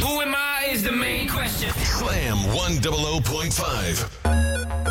Who am I is the main question. Slam 100.5.